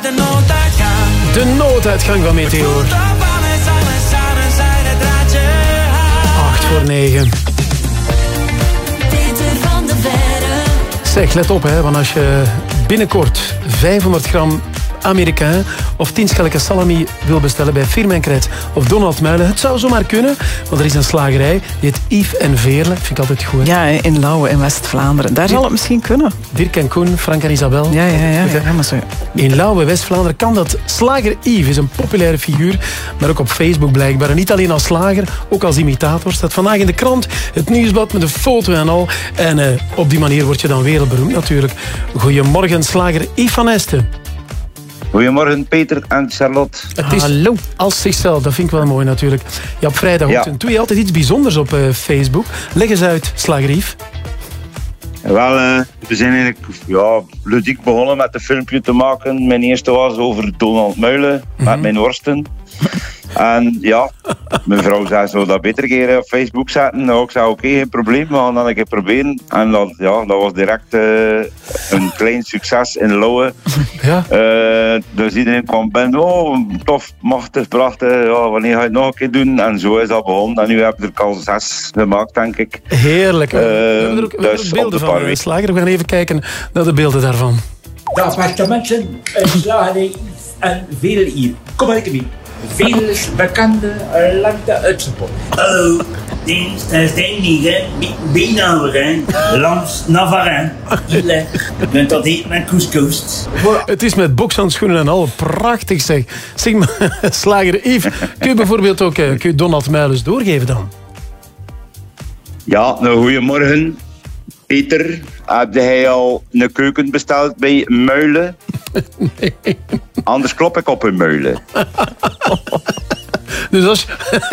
De nooduitgang van Meteor. 8:45. Zeg, let op, hè, want als je binnenkort 500 gram Amerikaan of 10 schelken salami wil bestellen bij Firmin Krijt of Donald Muilen. Het zou zomaar kunnen, want er is een slagerij die heet Yves en Veerle. Vind ik altijd goed. Ja, in Lauwe in West-Vlaanderen. Daar zal het misschien kunnen. Dirk en Koen, Frank en Isabel. Ja, maar zo. In Lauwe, West-Vlaanderen kan dat. Slager Yves is een populaire figuur, maar ook op Facebook blijkbaar. En niet alleen als slager, ook als imitator. Staat vandaag in de krant, het nieuwsblad met een foto en al. En op die manier word je dan wereldberoemd natuurlijk. Goedemorgen, slager Yves van Esten. Goedemorgen Peter en Charlotte. Het is hallo. Als zichzelf, dat vind ik wel mooi natuurlijk. Ja, op vrijdagochtend doe je altijd iets bijzonders op Facebook. Leg eens uit, slager Yves. Wel, we zijn eigenlijk ludiek begonnen met een filmpje te maken. Mijn eerste was over Donald Muilen met mijn worsten. En ja, mijn vrouw zei, zou dat beter keer op Facebook zetten? Nou, ik zei oké, geen probleem, we gaan dat een keer proberen. En dat was direct een klein succes in Lauwe. Ja. Dus iedereen kwam binnen, oh, tof, machtig, prachtig, ja, wanneer ga je het nog een keer doen? En zo is dat begonnen. En nu heb ik er al 6 gemaakt, denk ik. Heerlijk. We hebben er ook beelden van, slager. We gaan even kijken naar de beelden daarvan. Dag beste mensen, slager en Veerle hier. Kom maar lekker mee. Veerle's bekende lengte uitspot. Hallo, dit is de enige beenhouwer, Lans Navarin. Je bent dat eten met couscous. Het is met bokshandschoenen en al prachtig zeg. Zeg maar, slager Yves, kun je bijvoorbeeld ook Donald Muilens doorgeven dan? Ja, nou goedemorgen. Peter, heb jij al een keuken besteld bij Muilen? Nee. Anders klop ik op hun Muilen. Dus als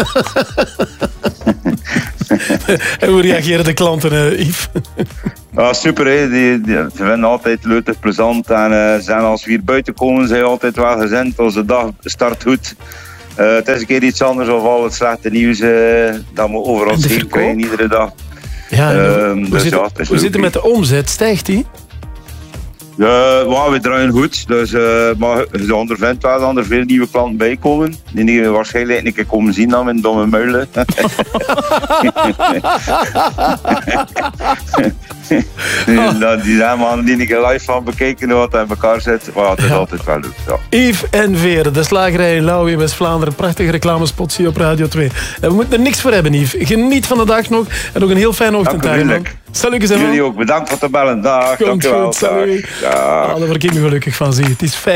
En hoe reageren de klanten, Yves? Ja, super, hè. Ze vinden altijd leuk en plezant. En zijn als we hier buiten komen, zijn altijd wel gezind. Onze dag start goed. Het is een keer iets anders of al het slechte nieuws dat we over ons heen krijgen iedere dag. Ja, hoe zit het met de omzet? Stijgt die? Ja, we draaien goed. Dus, maar je ondervindt wel dat er veel nieuwe klanten bij komen. Die waarschijnlijk een keer komen zien dan met domme Muilen. Die zijn maar die een keer live van bekeken wat aan elkaar zit. Maar het is altijd wel leuk. Ja. Yves en Veerle, de slagerij in Lauwe in West-Vlaanderen. Prachtige reclamespot zie je op Radio 2. En we moeten er niks voor hebben, Yves. Geniet van de dag nog. En nog een heel fijne ochtend. Dank u, jullie ook. Bedankt voor te bellen. Dag. Dankjewel. Goed, daar word ik me gelukkig van, zie je. Het is fijn.